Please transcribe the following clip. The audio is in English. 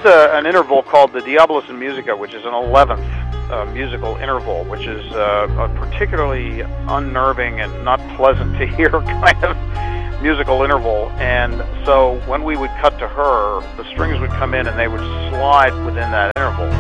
an interval called the Diabolus in Musica, which is an 11th musical interval, which is a particularly unnerving and not pleasant to hear kind of musical interval. And so when we would cut to her, the strings would come in and they would slide within that interval.